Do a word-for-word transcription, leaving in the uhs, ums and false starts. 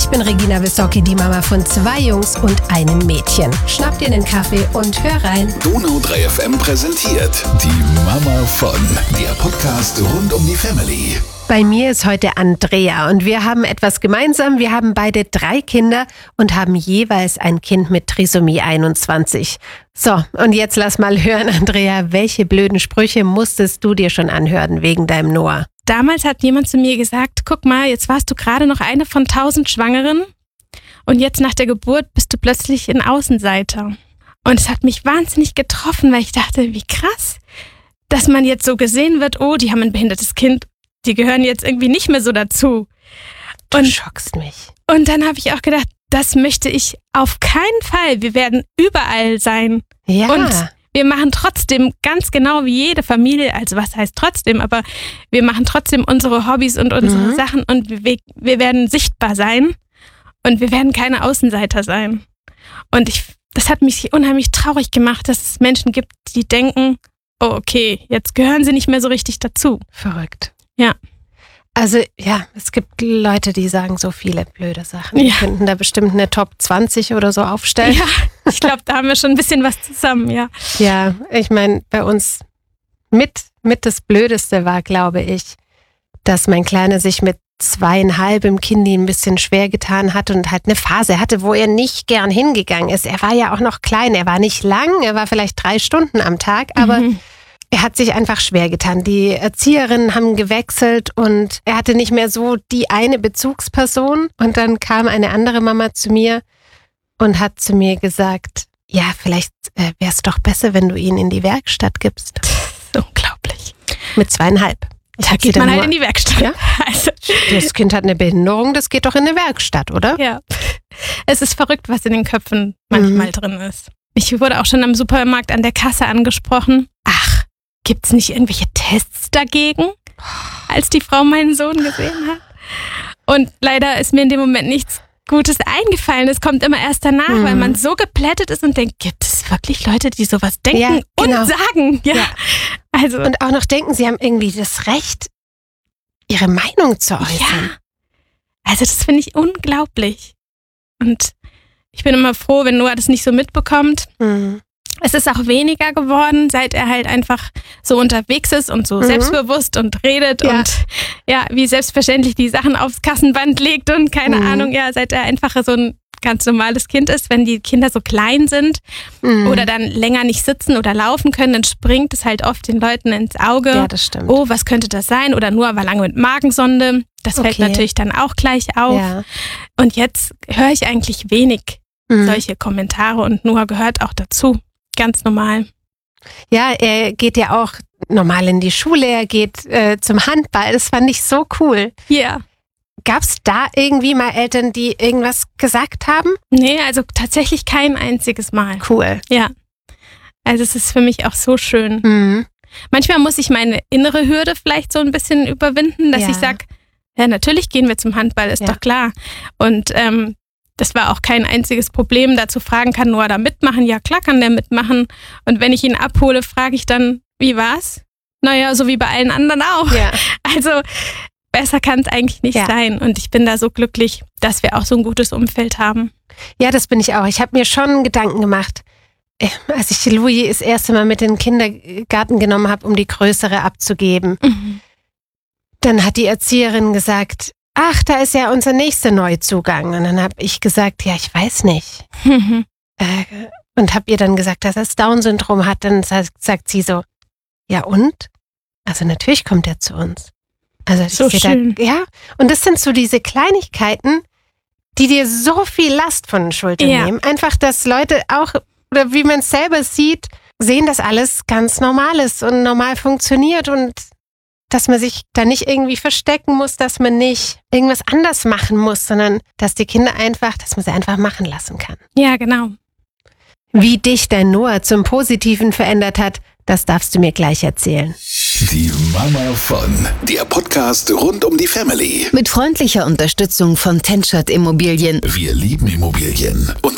bin Regina Wissocki, die Mama von zwei Jungs und einem Mädchen. Schnapp dir einen Kaffee und hör rein. Donau drei F M präsentiert die Mama von, der Podcast rund um die Family. Bei mir ist heute Andrea und wir haben etwas gemeinsam. Wir haben beide drei Kinder und haben jeweils ein Kind mit Trisomie einundzwanzig. So, und jetzt lass mal hören, Andrea, welche blöden Sprüche musstest du dir schon anhören wegen deinem Noah? Damals hat jemand zu mir gesagt, guck mal, jetzt warst du gerade noch eine von tausend Schwangeren und jetzt nach der Geburt bist du plötzlich ein Außenseiter. Und es hat mich wahnsinnig getroffen, weil ich dachte, wie krass, dass man jetzt so gesehen wird, oh, die haben ein behindertes Kind. Die gehören jetzt irgendwie nicht mehr so dazu. Du und, schockst mich. Und dann habe ich auch gedacht, das möchte ich auf keinen Fall. Wir werden überall sein. Ja. Und wir machen trotzdem ganz genau wie jede Familie, also was heißt trotzdem, aber wir machen trotzdem unsere Hobbys und unsere mhm. Sachen und wir, wir werden sichtbar sein und wir werden keine Außenseiter sein. Und ich, das hat mich unheimlich traurig gemacht, dass es Menschen gibt, die denken, oh okay, jetzt gehören sie nicht mehr so richtig dazu. Verrückt. Ja. Also ja, es gibt Leute, die sagen so viele blöde Sachen. Wir Ja. könnten da bestimmt eine Top zwanzig oder so aufstellen. Ja, ich glaube, da haben wir schon ein bisschen was zusammen, ja. Ja, ich meine, bei uns mit, mit das Blödeste war, glaube ich, dass mein Kleiner sich mit zweieinhalb im Kindi ein bisschen schwer getan hat und halt eine Phase hatte, wo er nicht gern hingegangen ist. Er war ja auch noch klein, er war nicht lang, er war vielleicht drei Stunden am Tag, aber mhm. er hat sich einfach schwer getan. Die Erzieherinnen haben gewechselt und er hatte nicht mehr so die eine Bezugsperson. Und dann kam eine andere Mama zu mir und hat zu mir gesagt, ja, vielleicht äh, wäre es doch besser, wenn du ihn in die Werkstatt gibst. Unglaublich. Mit zweieinhalb. Da geht man halt in die Werkstatt. Ja? Also. Das Kind hat eine Behinderung, das geht doch in eine Werkstatt, oder? Ja. Es ist verrückt, was in den Köpfen manchmal mhm. drin ist. Ich wurde auch schon am Supermarkt an der Kasse angesprochen. Ach, gibt's nicht irgendwelche Tests dagegen? Als die Frau meinen Sohn gesehen hat. Und leider ist mir in dem Moment nichts Gutes eingefallen. Es kommt immer erst danach, mhm. weil man so geplättet ist und denkt, gibt es wirklich Leute, die sowas denken ja, genau. und sagen? Ja. ja. Also. Und auch noch denken, sie haben irgendwie das Recht, ihre Meinung zu äußern. Ja. Also das finde ich unglaublich. Und ich bin immer froh, wenn Noah das nicht so mitbekommt. Mhm. Es ist auch weniger geworden, seit er halt einfach so unterwegs ist und so mhm. selbstbewusst und redet ja. und ja, wie selbstverständlich die Sachen aufs Kassenband legt und keine mhm. Ahnung, ja, seit er einfach so ein ganz normales Kind ist. Wenn die Kinder so klein sind mhm. oder dann länger nicht sitzen oder laufen können, dann springt es halt oft den Leuten ins Auge. Ja, das stimmt. Oh, was könnte das sein? Oder Noah war lange mit Magensonde. Das okay. fällt natürlich dann auch gleich auf. Ja. Und jetzt höre ich eigentlich wenig mhm. solche Kommentare und Noah gehört auch dazu. Ganz normal. Ja, er geht ja auch normal in die Schule, er geht äh, zum Handball. Das fand ich so cool. Ja. Yeah. Gab es da irgendwie mal Eltern, die irgendwas gesagt haben? Nee, also tatsächlich kein einziges Mal. Cool. Ja. Also es ist für mich auch so schön. Mhm. Manchmal muss ich meine innere Hürde vielleicht so ein bisschen überwinden, dass ja. ich sage, ja, natürlich gehen wir zum Handball, ist ja. doch klar. Und ähm, das war auch kein einziges Problem, da zu fragen, kann Noah da mitmachen? Ja, klar kann der mitmachen. Und wenn ich ihn abhole, frage ich dann, wie war's? Naja, so wie bei allen anderen auch. Ja. Also besser kann es eigentlich nicht ja. sein. Und ich bin da so glücklich, dass wir auch so ein gutes Umfeld haben. Ja, das bin ich auch. Ich habe mir schon Gedanken gemacht, als ich Louis das erste Mal mit in den Kindergarten genommen habe, um die größere abzugeben. Mhm. Dann hat die Erzieherin gesagt, ach, da ist ja unser nächster Neuzugang. Und dann habe ich gesagt, ja, ich weiß nicht. Mhm. Äh, und habe ihr dann gesagt, dass er das Down-Syndrom hat. Dann sagt, sagt sie so, ja und? Also natürlich kommt er zu uns. Also so ich schön. Da, ja, und das sind so diese Kleinigkeiten, die dir so viel Last von den Schultern ja. nehmen. Einfach, dass Leute auch, oder wie man es selber sieht, sehen, dass alles ganz normal ist und normal funktioniert und dass man sich da nicht irgendwie verstecken muss, dass man nicht irgendwas anders machen muss, sondern dass die Kinder einfach, dass man sie einfach machen lassen kann. Ja, genau. Wie dich dein Noah zum Positiven verändert hat, das darfst du mir gleich erzählen. Die Mama von, der Podcast rund um die Family. Mit freundlicher Unterstützung von Tenschert Immobilien. Wir lieben Immobilien. Und